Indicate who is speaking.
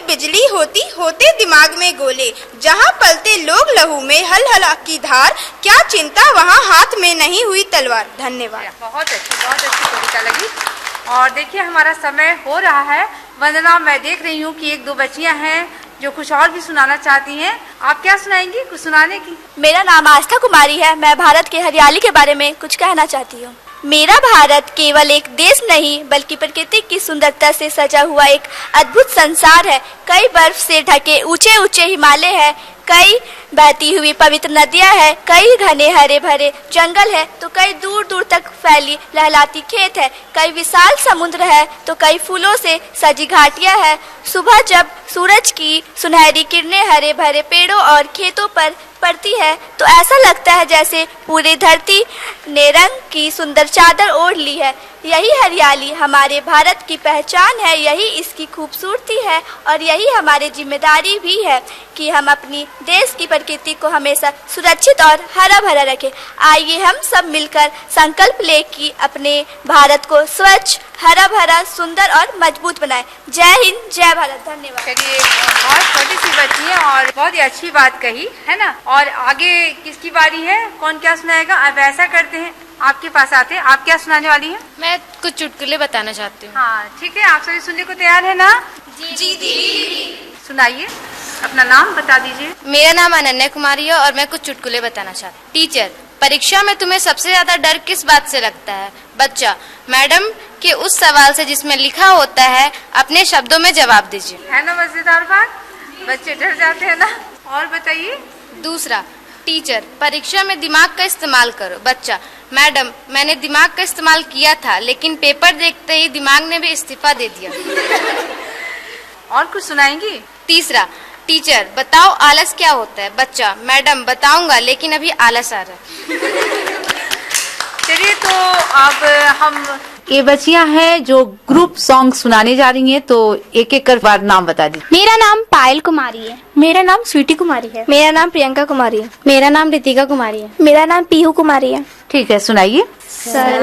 Speaker 1: बिजली होती होते दिमाग में गोले, जहाँ पलते लोग लहू में हलहला की धार, क्या चिंता वहाँ हाथ में नहीं हुई तलवार। धन्यवाद।
Speaker 2: बहुत अच्छी कविता लगी। और देखिए हमारा समय हो रहा है। वंदना, मैं देख रही हूँ कि 1-2 बच्चियाँ हैं जो कुछ और भी सुनाना चाहती हैं। आप क्या सुनाएंगी कुछ सुनाने की?
Speaker 3: मेरा नाम आस्था कुमारी है। मैं भारत के हरियाली के बारे में कुछ कहना चाहती हूँ। मेरा भारत केवल एक देश नहीं बल्कि प्रकृति की सुंदरता से सजा हुआ एक अद्भुत संसार है। कई बर्फ से ढके ऊंचे ऊंचे हिमालय है, कई बहती हुई पवित्र नदियां हैं, कई घने हरे भरे जंगल है, तो कई दूर दूर तक फैली लहलाती खेत है, कई विशाल समुद्र है, तो कई फूलों से सजी घाटियां है। सुबह जब सूरज की सुनहरी किरणें हरे भरे पेड़ों और खेतों पर पड़ती है तो ऐसा लगता है जैसे पूरी धरती ने रंग की सुंदर चादर ओढ़ ली है। यही हरियाली हमारे भारत की पहचान है, यही इसकी खूबसूरती है और यही हमारी जिम्मेदारी भी है कि हम अपनी देश की प्रकृति को हमेशा सुरक्षित और हरा भरा रखें। आइए हम सब मिलकर संकल्प लें कि अपने भारत को स्वच्छ, हरा भरा, सुंदर और मजबूत बनाएं। जय हिंद, जय भारत। धन्यवाद।
Speaker 2: चलिए, बहुत छोटी सी बच्ची है और बहुत ही अच्छी बात कही है ना। और आगे किसकी बारी है? कौन क्या सुनाएगा? अब ऐसा करते हैं, आपके पास आते हैं। आप क्या सुनाने वाली हैं?
Speaker 4: मैं कुछ चुटकुले बताना चाहती हूँ।
Speaker 2: हाँ ठीक है, आप सभी सुनने को तैयार है ना?
Speaker 3: जी दीदी।
Speaker 2: सुनाइए, अपना नाम बता दीजिए।
Speaker 4: मेरा नाम अनन्या कुमारी है और मैं कुछ चुटकुले बताना चाहती हूँ। टीचर, परीक्षा में तुम्हें सबसे ज्यादा डर किस बात से लगता है? बच्चा, मैडम के उस सवाल से जिसमें लिखा होता है अपने शब्दों में जवाब दीजिए।
Speaker 2: है ना मजेदार बात? बच्चे डर जाते हैं ना। और बताइए।
Speaker 4: दूसरा, टीचर, परीक्षा में दिमाग का इस्तेमाल करो। बच्चा, मैडम मैंने दिमाग का इस्तेमाल किया था लेकिन पेपर देखते ही दिमाग ने भी इस्तीफा दे दिया।
Speaker 2: और कुछ सुनाएंगी?
Speaker 4: तीसरा, टीचर बताओ आलस क्या होता है? बच्चा, मैडम बताऊंगा लेकिन अभी आलस आ रहा है।
Speaker 2: चलिए, तो अब हम ये बच्चियां हैं जो ग्रुप सॉन्ग सुनाने जा रही हैं, तो एक एक कर बार नाम बता दी।
Speaker 5: मेरा नाम पायल कुमारी है।
Speaker 3: मेरा नाम स्वीटी कुमारी है।
Speaker 5: मेरा नाम प्रियंका कुमारी है।
Speaker 3: मेरा नाम रितिका कुमारी है।
Speaker 5: मेरा नाम पीहू कुमारी है।
Speaker 2: ठीक है, सुनाइए।